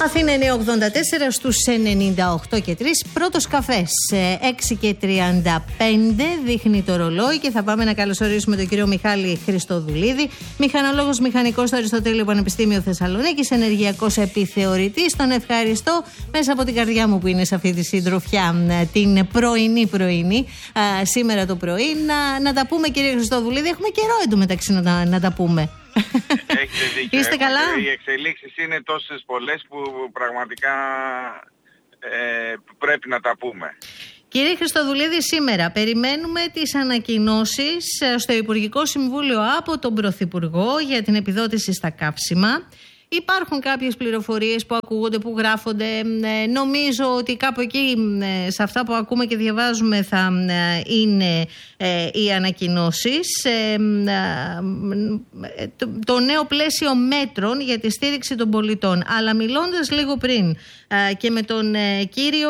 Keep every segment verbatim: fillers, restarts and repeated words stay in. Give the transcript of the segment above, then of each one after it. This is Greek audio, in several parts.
Αθήνα εννιακόσια ογδόντα τέσσερα στους ενενήντα οκτώ και τρία. Πρώτος καφές έξι και τριάντα πέντε δείχνει το ρολόι και θα πάμε να καλωσορίσουμε τον κύριο Μιχάλη Χριστοδουλίδη, μηχανολόγος μηχανικός στο Αριστοτέλειο Πανεπιστήμιο Θεσσαλονίκης, ενεργειακός επιθεωρητής. Τον ευχαριστώ μέσα από την καρδιά μου που είναι σε αυτή τη συντροφιά την πρωινή πρωινή σήμερα το πρωί. Να, να τα πούμε, κύριε Χριστοδουλίδη, έχουμε καιρό εντωμεταξύ να τα, να τα πούμε. Έχετε δίκιο. Είστε καλά? Οι εξελίξεις είναι τόσες πολλές που πραγματικά ε, πρέπει να τα πούμε. Κύριε Χριστοδουλίδη, σήμερα περιμένουμε τις ανακοινώσεις στο Υπουργικό Συμβούλιο από τον Πρωθυπουργό για την επιδότηση στα καύσιμα. Υπάρχουν κάποιες πληροφορίες που ακούγονται, που γράφονται. Νομίζω ότι κάπου εκεί, σε αυτά που ακούμε και διαβάζουμε, θα είναι οι ανακοινώσεις. Το νέο πλαίσιο μέτρων για τη στήριξη των πολιτών. Αλλά μιλώντας λίγο πριν και με τον κύριο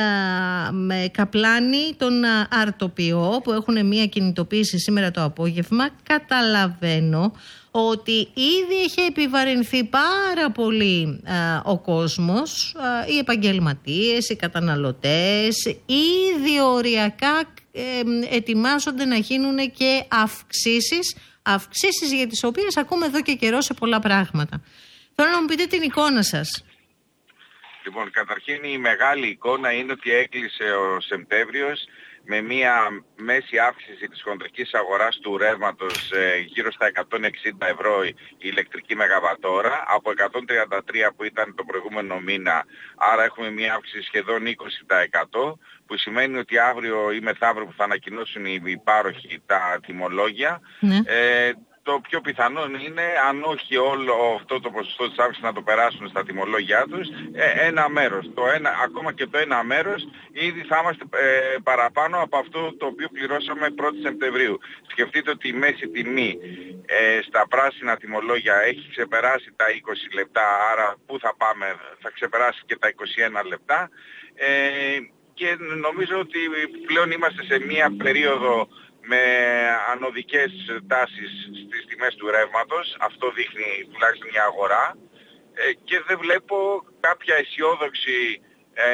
Καπλάνη, τον αρτοποιό, που έχουν μια κινητοποίηση σήμερα το απόγευμα, καταλαβαίνω ότι ήδη έχει επιβαρυνθεί πάρα πολύ α, ο κόσμος, α, οι επαγγελματίες, οι καταναλωτές, ήδη οριακά ε, ετοιμάζονται να γίνουν και αυξήσεις, αυξήσεις για τις οποίες ακούμε εδώ και καιρό σε πολλά πράγματα. Θέλω να μου πείτε την εικόνα σας. Λοιπόν, καταρχήν η μεγάλη εικόνα είναι ότι έκλεισε ο Σεπτέμβριος με μία μέση αύξηση της χοντρικής αγοράς του ρεύματος ε, γύρω στα εκατόν εξήντα ευρώ η ηλεκτρική μεγαβατόρα, από εκατόν τριάντα τρία που ήταν το προηγούμενο μήνα, άρα έχουμε μία αύξηση σχεδόν είκοσι τοις εκατό, που σημαίνει ότι αύριο ή μεθαύριο που θα ανακοινώσουν οι πάροχοι τα τιμολόγια, ναι. ε, το πιο πιθανό είναι, αν όχι όλο αυτό το ποσοστό της αύξησης να το περάσουν στα τιμολόγια τους, ένα μέρος. Το ένα, ακόμα και το ένα μέρος ήδη θα είμαστε ε, παραπάνω από αυτό το οποίο πληρώσαμε πρώτη Σεπτεμβρίου. Σκεφτείτε ότι η μέση τιμή ε, στα πράσινα τιμολόγια έχει ξεπεράσει τα είκοσι λεπτά, άρα πού θα πάμε, θα ξεπεράσει και τα είκοσι ένα λεπτά. Ε, και νομίζω ότι πλέον είμαστε σε μία περίοδο με ανωδικές τάσεις στις τιμές του ρεύματος, αυτό δείχνει τουλάχιστον η αγορά, ε, και δεν βλέπω κάποια αισιόδοξη ε,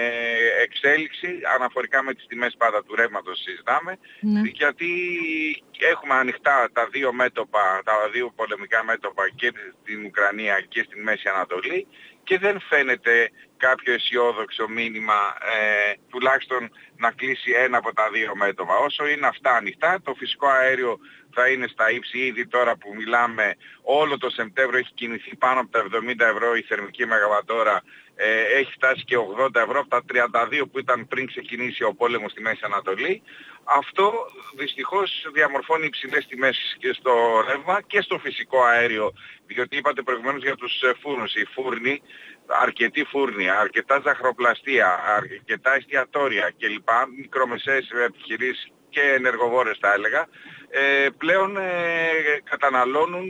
εξέλιξη αναφορικά με τις τιμές πάντα του ρεύματος συζητάμε, ναι. γιατί έχουμε ανοιχτά τα δύο μέτωπα, τα δύο πολεμικά μέτωπα και στην Ουκρανία και στην Μέση Ανατολή και δεν φαίνεται κάποιο αισιόδοξο μήνυμα, ε, τουλάχιστον να κλείσει ένα από τα δύο μέτωπα. Όσο είναι αυτά ανοιχτά, το φυσικό αέριο θα είναι στα ύψη. Ήδη τώρα που μιλάμε, όλο το Σεπτέμβριο έχει κινηθεί πάνω από τα εβδομήντα ευρώ η θερμική μεγαβατόρα, ε, έχει φτάσει και ογδόντα ευρώ από τα τριάντα δύο που ήταν πριν ξεκινήσει ο πόλεμος στη Μέση Ανατολή. Αυτό δυστυχώς διαμορφώνει υψηλές τιμές και στο ρεύμα και στο φυσικό αέριο, διότι είπατε προηγουμένως για τους φούρνους. Οι φούρνοι, αρκετοί φούρνοι, αρκετά ζαχαροπλαστεία, αρκετά εστιατόρια κλπ, μικρομεσαίες επιχειρήσεις και ενεργοβόρες θα έλεγα, ε, πλέον ε, καταναλώνουν,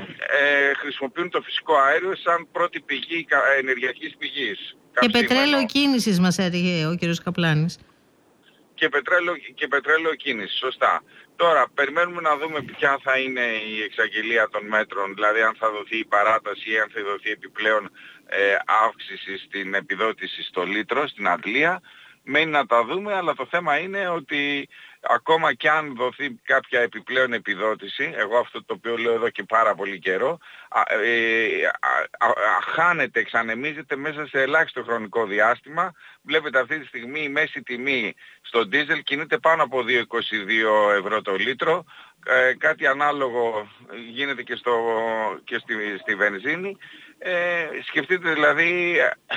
ε, χρησιμοποιούν το φυσικό αέριο σαν πρώτη πηγή ενεργειακής πηγής. Και πετρέλαιο κίνησης μας έλεγε ο κ. Καπλάνης. Και πετρέλαιο, και πετρέλαιο κίνηση, σωστά. Τώρα, περιμένουμε να δούμε ποια θα είναι η εξαγγελία των μέτρων, δηλαδή αν θα δοθεί η παράταση ή αν θα δοθεί επιπλέον ε, αύξηση στην επιδότηση στο λίτρο, στην Αγγλία. Μένει να τα δούμε, αλλά το θέμα είναι ότι ακόμα και αν δοθεί κάποια επιπλέον επιδότηση, εγώ αυτό το οποίο λέω εδώ και πάρα πολύ καιρό, ε, α, α, α, χάνεται, εξανεμίζεται μέσα σε ελάχιστο χρονικό διάστημα. Βλέπετε αυτή τη στιγμή η μέση τιμή στο ντίζελ κινείται πάνω από δύο κόμμα είκοσι δύο ευρώ το λίτρο. Ε, κάτι ανάλογο γίνεται και, στο, και στη, στη βενζίνη. Ε, σκεφτείτε δηλαδή...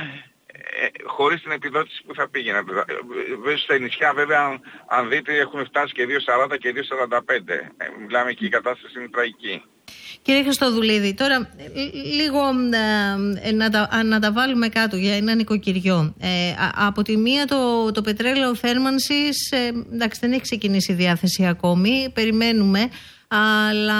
Ε, χωρίς την επιδότηση που θα πήγαινε. Βέβαια στα νησιά βέβαια αν, αν δείτε έχουν φτάσει και δύο σαράντα και δύο σαράντα πέντε. Ε, μιλάμε και η κατάσταση είναι τραγική. Κύριε Χριστοδουλίδη, τώρα λίγο ε, να, τα, να τα βάλουμε κάτω για ένα νοικοκυριό. Ε, από τη μία το, το πετρέλαιο θέρμανσης, ε, εντάξει δεν έχει ξεκινήσει η διάθεση ακόμη, περιμένουμε. Αλλά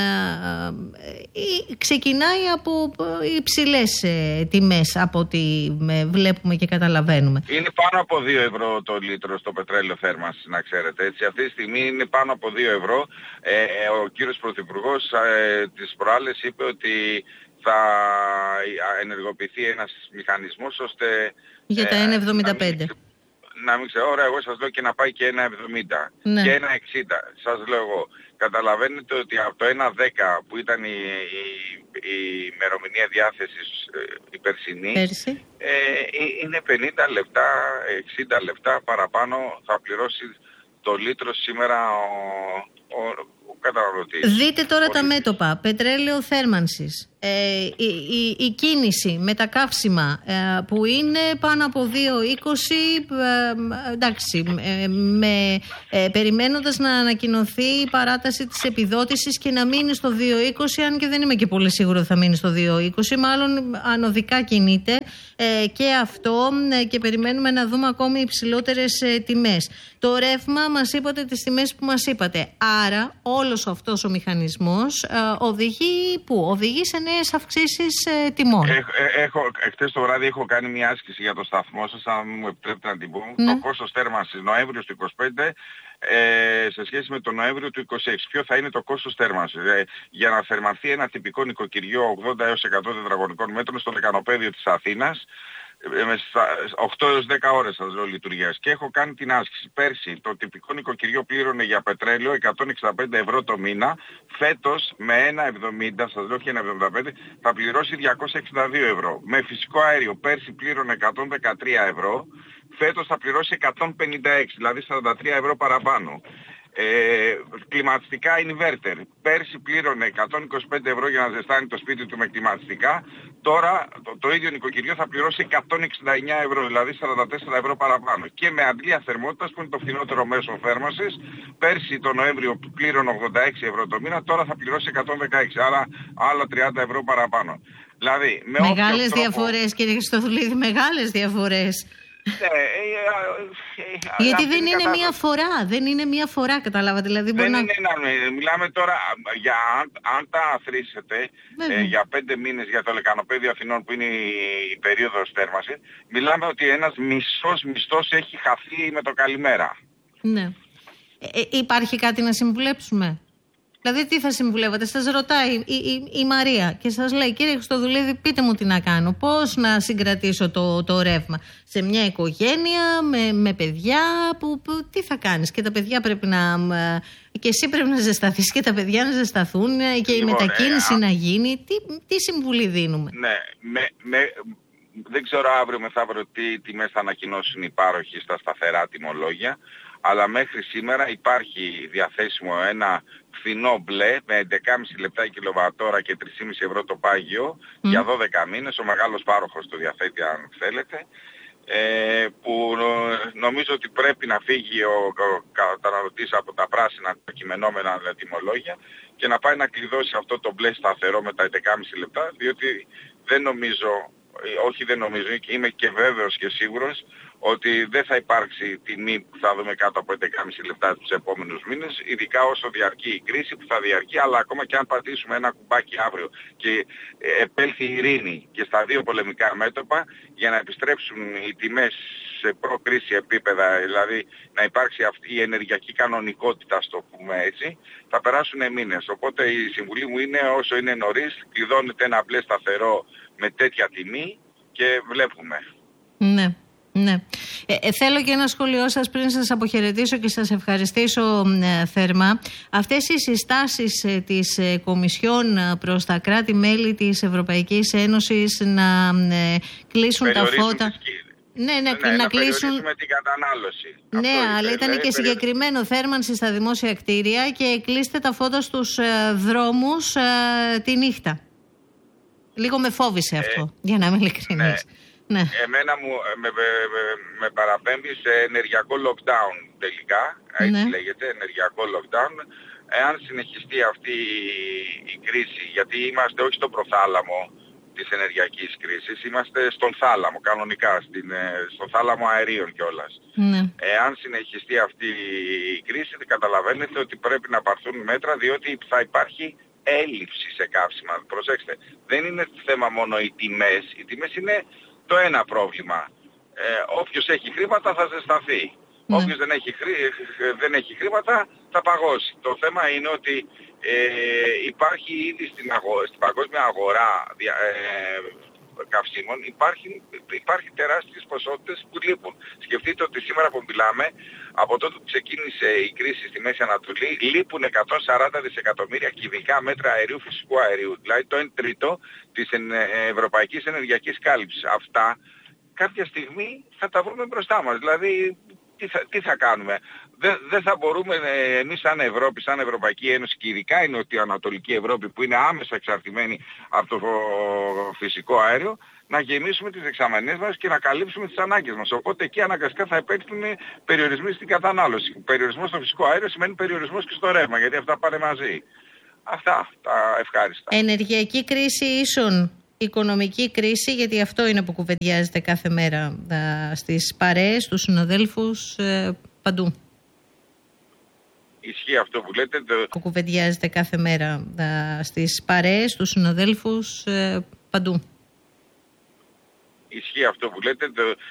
ε, ξεκινάει από υψηλές ε, τιμές από ό,τι ε, βλέπουμε και καταλαβαίνουμε. Είναι πάνω από δύο ευρώ το λίτρο στο πετρέλαιο θέρμανσης, να ξέρετε. Έτσι, αυτή τη στιγμή είναι πάνω από δύο ευρώ. Ε, ο κύριος Πρωθυπουργός ε, τις προάλλες είπε ότι θα ενεργοποιηθεί ένας μηχανισμός ώστε... Για τα ένα εβδομήντα πέντε. Να μην ξέρω, ωραία, εγώ σας λέω και να πάει και ένα εβδομήντα ναι. και ένα εξήντα. Σας λέω εγώ. Καταλαβαίνετε ότι από το ένα δέκα που ήταν η, η, η ημερομηνία διάθεσης η περσινή, ε, είναι πενήντα λεπτά, εξήντα λεπτά παραπάνω θα πληρώσει το λίτρο σήμερα ο, ο, ο καταναλωτής. Δείτε τώρα Πολύ... τα μέτωπα, πετρέλαιο θέρμανσης. Ε, η, η, η κίνηση με τα καύσιμα ε, που είναι πάνω από δύο είκοσι, ε, εντάξει, ε, με, ε, περιμένοντας να ανακοινωθεί η παράταση της επιδότησης και να μείνει στο δύο είκοσι, αν και δεν είμαι και πολύ σίγουρο ότι θα μείνει στο δύο είκοσι, μάλλον ανωδικά κινείται ε, και αυτό ε, και περιμένουμε να δούμε ακόμη υψηλότερες ε, τιμές. Το ρεύμα μας είπατε τις τιμές που μας είπατε, άρα όλος αυτός ο μηχανισμός ε, οδηγεί, που οδηγεί σε νέες αυξήσεις ε, τιμών. Έχω, εχθές το βράδυ έχω κάνει μια άσκηση για το σταθμό σας, αν μου επιτρέπετε να την πω. Ναι. Το κόστος θέρμανσης Νοέμβριο του είκοσι πέντε ε, σε σχέση με το Νοέμβριο του είκοσι έξι. Ποιο θα είναι το κόστος θέρμανσης? Ε, για να θερμανθεί ένα τυπικό νοικοκυριό ογδόντα έως εκατό τετραγωνικών μέτρων στο λεκανοπέδιο της Αθήνας, με οκτώ έως δέκα ώρες σας λέω λειτουργίας, και έχω κάνει την άσκηση. Πέρσι το τυπικό νοικοκυριό πλήρωνε για πετρέλαιο εκατόν εξήντα πέντε ευρώ το μήνα. Φέτος με ένα εβδομήντα, σας λέω και ένα εβδομήντα πέντε, θα πληρώσει διακόσια εξήντα δύο ευρώ. Με φυσικό αέριο πέρσι πλήρωνε εκατόν δεκατρία ευρώ, φέτος θα πληρώσει εκατόν πενήντα έξι, δηλαδή σαράντα τρία ευρώ παραπάνω. Ε, κλιματιστικά inverter. Πέρσι πλήρωνε εκατόν είκοσι πέντε ευρώ για να ζεστάνει το σπίτι του με κλιματιστικά. Τώρα το, το ίδιο νοικοκυριό θα πληρώσει εκατόν εξήντα εννέα ευρώ, δηλαδή σαράντα τέσσερα ευρώ παραπάνω. Και με αντλία θερμότητας, που είναι το φθηνότερο μέσο θέρμανσης, πέρσι το Νοέμβριο πλήρωνε ογδόντα έξι ευρώ το μήνα, τώρα θα πληρώσει εκατόν δεκαέξι, άρα άλλα τριάντα ευρώ παραπάνω. Δηλαδή, με μεγάλες τρόπο... διαφορές, κύριε Χριστοδουλίδη, μεγάλες διαφορές. Ναι, ε, ε, γιατί δεν είναι κατάσταση. μία φορά, δεν είναι μία φορά, καταλάβατε. Δηλαδή δεν να... είναι ένα, μιλάμε τώρα για αν, αν τα αθροίσετε ε, για πέντε μήνες για το λεκανοπέδιο Αθηνών, που είναι η, η περίοδος θέρμανσης, μιλάμε ότι ένας μισός μισθός έχει χαθεί με το καλημέρα. Ναι. Ε, ε, υπάρχει κάτι να συμβουλέψουμε? Δηλαδή, τι θα συμβουλεύατε? Σας ρωτάει η, η, η Μαρία και σας λέει, κύριε Χριστοδουλίδη, πείτε μου τι να κάνω, πώς να συγκρατήσω το, το ρεύμα σε μια οικογένεια με, με παιδιά, που, που, τι θα κάνεις? Και τα παιδιά πρέπει να... και εσύ πρέπει να ζεσταθείς και τα παιδιά να ζεσταθούν και λοιπόν, η μετακίνηση ε, να γίνει. Τι, τι συμβουλή δίνουμε? Ναι, με, με, δεν ξέρω αύριο μεθαύριο τι τιμές θα ανακοινώσουν οι πάροχοι στα σταθερά τιμολόγια, αλλά μέχρι σήμερα υπάρχει διαθέσιμο ένα φθηνό μπλε με έντεκα κόμμα πέντε λεπτά η κιλοβατόρα και τρία κόμμα πέντε ευρώ το πάγιο mm. για δώδεκα μήνες. Ο μεγάλος πάροχος το διαθέτει, αν θέλετε, ε, που νομίζω ότι πρέπει να φύγει ο, ο καταναλωτής από τα πράσινα τα κειμενόμενα τιμολόγια και να πάει να κλειδώσει αυτό το μπλε σταθερό με τα έντεκα κόμμα πέντε λεπτά, διότι δεν νομίζω, όχι δεν νομίζω, και είμαι και βέβαιος και σίγουρος ότι δεν θα υπάρξει τιμή που θα δούμε κάτω από έντεκα κόμμα πέντε λεπτά τους επόμενους μήνες, ειδικά όσο διαρκεί η κρίση που θα διαρκεί, αλλά ακόμα και αν πατήσουμε ένα κουμπάκι αύριο και επέλθει η ειρήνη και στα δύο πολεμικά μέτωπα, για να επιστρέψουν οι τιμές σε προ-κρίση επίπεδα, δηλαδή να υπάρξει αυτή η ενεργειακή κανονικότητα, ας το πούμε έτσι, θα περάσουν μήνες. Οπότε η συμβουλή μου είναι, όσο είναι νωρίς, κλειδώνεται ένα μπλε σταθερό με τέτοια τιμή και βλέπουμε. Ναι. Ναι. Ε, ε, θέλω και ένα σχόλιο σας πριν σας αποχαιρετήσω και σας ευχαριστήσω ε, θερμά. Αυτές οι συστάσεις ε, της ε, Κομισιόν ε, προς τα κράτη-μέλη της Ευρωπαϊκής Ένωσης να ε, κλείσουν τα φώτα. Ναι, ναι, ναι, να, να κλείσουν την κατανάλωση. Ναι, αυτό αλλά ήταν και συγκεκριμένο θέρμανση στα δημόσια κτίρια και κλείστε τα φώτα στους ε, δρόμους ε, τη νύχτα. Λίγο με φόβησε αυτό, ε, για να είμαι ειλικρινής. Ναι. Ναι. Εμένα μου με, με, με, με παραπέμπει σε ενεργειακό lockdown τελικά, έτσι ναι. λέγεται, ενεργειακό lockdown. Εάν συνεχιστεί αυτή η, η κρίση, γιατί είμαστε όχι στον προθάλαμο της ενεργειακής κρίσης, είμαστε στον θάλαμο κανονικά, στην, στον θάλαμο αερίων κιόλας. Ναι. Εάν συνεχιστεί αυτή η κρίση, καταλαβαίνετε ότι πρέπει να πάρθουν μέτρα, διότι θα υπάρχει έλλειψη σε καύσιμα. Προσέξτε, δεν είναι θέμα μόνο οι τιμές, οι τιμές είναι το ένα πρόβλημα. Ε, όποιος έχει χρήματα θα ζεσταθεί. Ναι. Όποιος δεν έχει, χρή, δεν έχει χρήματα θα παγώσει. Το θέμα είναι ότι Ε, υπάρχει ήδη στην, αγο- στην παγκόσμια αγορά δια, ε, καυσίμων, υπάρχει, υπάρχει τεράστιες ποσότητες που λείπουν. Σκεφτείτε ότι σήμερα που μιλάμε, από τότε που ξεκίνησε η κρίση στη Μέση Ανατολή, λείπουν εκατόν σαράντα δισεκατομμύρια κυβικά μέτρα αερίου φυσικού αερίου. Δηλαδή το ένα τρίτο της ευρωπαϊκής ενεργειακής κάλυψης. Αυτά κάποια στιγμή θα τα βρούμε μπροστά μας. Δηλαδή τι θα, τι θα κάνουμε. Δεν, δεν θα μπορούμε ε, εμείς σαν Ευρώπη, σαν Ευρωπαϊκή Ένωση και ειδικά η Νοτιοανατολική Ευρώπη που είναι άμεσα εξαρτημένη από το φυσικό αέριο, να γεμίσουμε τις δεξαμενές μας και να καλύψουμε τις ανάγκες μας. Οπότε εκεί αναγκαστικά θα υπέρχουν περιορισμοί στην κατανάλωση. Περιορισμός στο φυσικό αέριο σημαίνει περιορισμός και στο ρεύμα, γιατί αυτά πάνε μαζί. Αυτά τα ευχάριστα. Ενεργειακή κρίση ίσον οικονομική κρίση, γιατί αυτό είναι που κουβεντιάζεται κάθε μέρα α, στις παρέες, στους συνοδέλφους, ε, παντού. Ισχύει αυτό που λέτε. Το... Που κουβεντιάζεται κάθε μέρα α, στις παρέες, στους συνοδέλφους, ε, παντού. Ισχύει αυτό που λέτε. Το...